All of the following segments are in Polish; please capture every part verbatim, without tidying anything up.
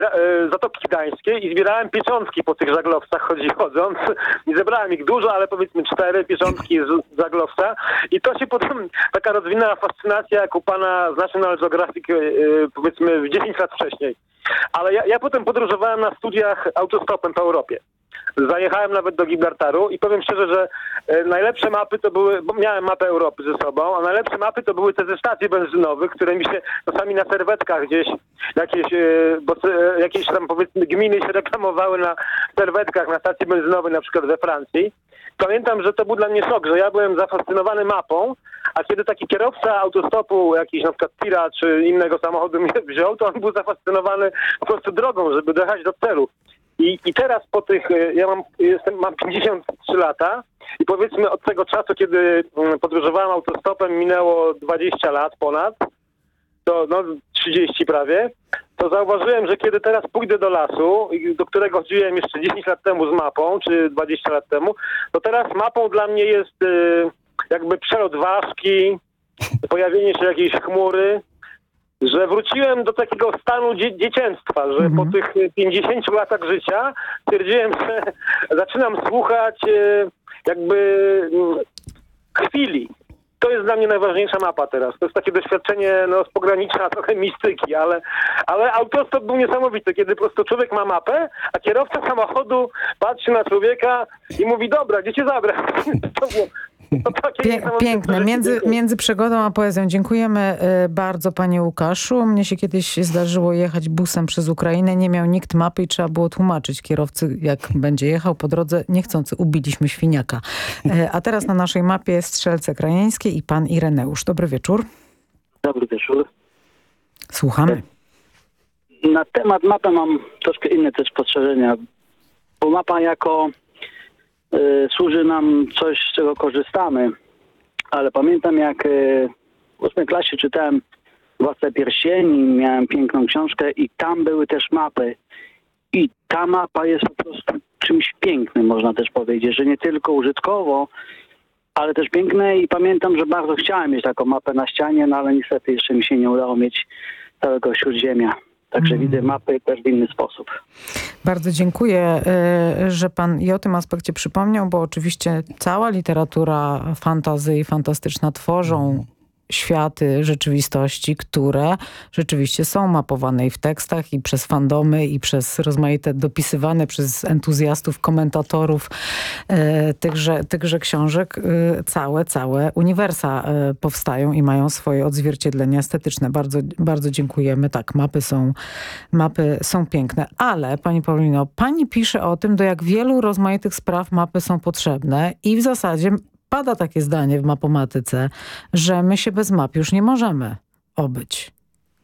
Zatoki Gdańskiej i zbierałem pieczątki po tych żaglowcach chodzi chodząc. Nie zebrałem ich dużo, ale powiedzmy cztery pieczątki z żaglowca. I to się potem taka rozwinęła fascynacja jak u pana z National Geographic powiedzmy w dziesięć lat wcześniej. Ale ja, ja potem podróżowałem na studiach autostopem po Europie. Zajechałem nawet do Gibraltaru i powiem szczerze, że e, najlepsze mapy to były, bo miałem mapę Europy ze sobą, a najlepsze mapy to były te ze stacji benzynowych, które mi się czasami na serwetkach gdzieś jakieś, e, bo, e, jakieś tam powiedzmy gminy się reklamowały na serwetkach na stacji benzynowej, na przykład we Francji. Pamiętam, że to był dla mnie szok, że ja byłem zafascynowany mapą, a kiedy taki kierowca autostopu, jakiś na przykład Tira czy innego samochodu mnie wziął, to on był zafascynowany po prostu drogą, żeby dojechać do celu. I, I teraz po tych, ja mam, jestem, mam pięćdziesiąt trzy lata i powiedzmy od tego czasu, kiedy podróżowałem autostopem minęło dwadzieścia lat ponad, to no trzydzieści prawie, to zauważyłem, że kiedy teraz pójdę do lasu, do którego chodziłem jeszcze dziesięć lat temu z mapą, czy dwadzieścia lat temu, to teraz mapą dla mnie jest y, jakby przelot ważki, pojawienie się jakiejś chmury, że wróciłem do takiego stanu dzie- dziecięctwa, że mm-hmm. po tych pięćdziesięciu latach życia stwierdziłem, że zaczynam słuchać e, jakby e, chwili. To jest dla mnie najważniejsza mapa teraz. To jest takie doświadczenie no, z pogranicza trochę mistyki, ale, ale autostop był niesamowity, kiedy po prostu człowiek ma mapę, a kierowca samochodu patrzy na człowieka i mówi, dobra, gdzie cię zabrać? To było Pię- piękne. Między, między przygodą a poezją. Dziękujemy y, bardzo panie Łukaszu. Mnie się kiedyś zdarzyło jechać busem przez Ukrainę. Nie miał nikt mapy i trzeba było tłumaczyć kierowcy, jak będzie jechał po drodze. Niechcący ubiliśmy świniaka. Y, a teraz na naszej mapie jest Strzelce Krajeńskie i pan Ireneusz. Dobry wieczór. Dobry wieczór. Słuchamy. Na temat mapy mam troszkę inne też spostrzeżenia, bo mapa jako y, służy nam coś, z czego korzystamy, ale pamiętam jak y, w ósmej klasie czytałem Władcę Pierścieni, miałem piękną książkę i tam były też mapy. I ta mapa jest po prostu czymś pięknym, można też powiedzieć, że nie tylko użytkowo, ale też piękne i pamiętam, że bardzo chciałem mieć taką mapę na ścianie, no ale niestety jeszcze mi się nie udało mieć całego Śródziemia. Także mm. widzę mapy też w inny sposób. Bardzo dziękuję, że pan i o tym aspekcie przypomniał, bo oczywiście cała literatura fantasy i fantastyczna tworzą światy rzeczywistości, które rzeczywiście są mapowane i w tekstach, i przez fandomy, i przez rozmaite dopisywane przez entuzjastów, komentatorów e, tychże, tychże książek. E, całe, całe uniwersa e, powstają i mają swoje odzwierciedlenie estetyczne. Bardzo, bardzo dziękujemy. Tak, mapy są, mapy są piękne. Ale, pani Paulino, pani pisze o tym, do jak wielu rozmaitych spraw mapy są potrzebne i w zasadzie pada takie zdanie w mapomatyce, że my się bez map już nie możemy obyć.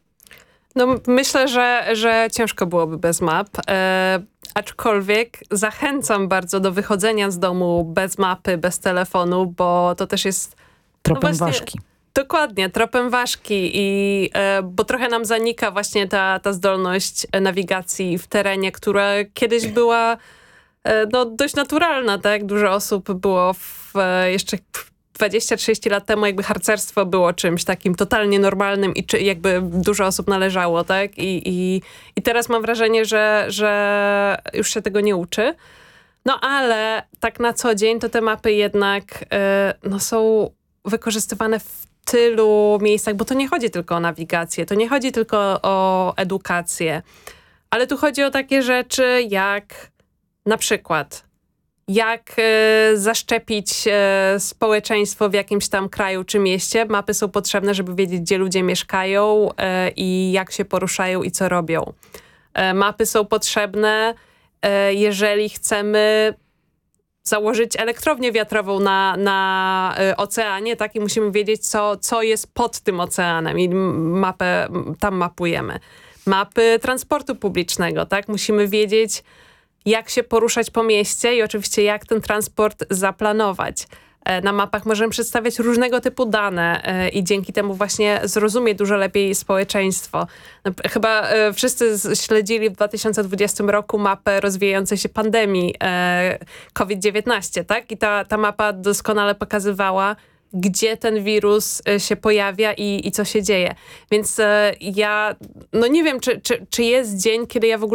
No myślę, że, że ciężko byłoby bez map, e, aczkolwiek zachęcam bardzo do wychodzenia z domu bez mapy, bez telefonu, bo to też jest... Tropem no właśnie, ważki. Dokładnie, tropem ważki, i, e, bo trochę nam zanika właśnie ta, ta zdolność nawigacji w terenie, która kiedyś była no, dość naturalna, tak? Dużo osób było w, jeszcze dwadzieścia trzydzieści lat temu jakby harcerstwo było czymś takim totalnie normalnym i czy, jakby dużo osób należało, tak? I, i, i teraz mam wrażenie, że, że już się tego nie uczy. No ale tak na co dzień to te mapy jednak y, no, są wykorzystywane w tylu miejscach, bo to nie chodzi tylko o nawigację, to nie chodzi tylko o edukację, ale tu chodzi o takie rzeczy jak na przykład, jak e, zaszczepić e, społeczeństwo w jakimś tam kraju czy mieście. Mapy są potrzebne, żeby wiedzieć, gdzie ludzie mieszkają e, i jak się poruszają i co robią. E, mapy są potrzebne, e, jeżeli chcemy założyć elektrownię wiatrową na, na e, oceanie, tak? I musimy wiedzieć, co, co jest pod tym oceanem i mapę tam mapujemy. Mapy transportu publicznego, tak? Musimy wiedzieć, jak się poruszać po mieście i oczywiście jak ten transport zaplanować. Na mapach możemy przedstawiać różnego typu dane i dzięki temu właśnie zrozumie dużo lepiej społeczeństwo. Chyba wszyscy śledzili w dwa tysiące dwudziestym roku mapę rozwijającej się pandemii kowid dziewiętnaście, tak? I ta, ta mapa doskonale pokazywała, gdzie ten wirus się pojawia i, i co się dzieje. Więc ja no nie wiem, czy, czy, czy jest dzień, kiedy ja w ogóle